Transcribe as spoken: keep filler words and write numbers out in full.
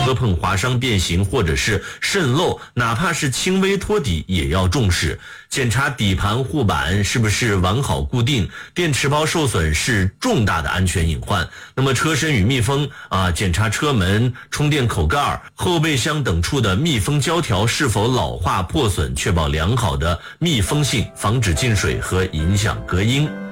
磕碰划伤变形或者是渗漏，哪怕是轻微脱底也要重视。检查底盘护板是不是完好固定，电池包受损是重大的安全隐患。那么车身与密封啊，检查车门、充电口盖、后备箱等处的密封胶条是否老化破损，确保良好的密封性，防止进水和影响隔音。